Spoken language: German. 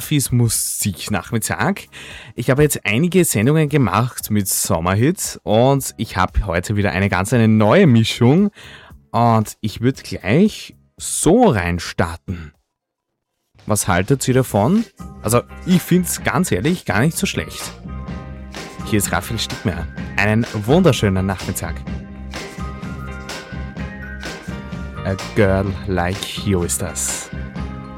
Raffis Musiknachmittag. Ich habe jetzt einige Sendungen gemacht mit Sommerhits und ich habe heute wieder eine neue Mischung und ich würde gleich so reinstarten. Was haltet ihr davon? Also ich finde es ganz ehrlich gar nicht so schlecht. Hier ist Raphael Stickmeyer. Einen wunderschönen Nachmittag. A Girl Like You ist das.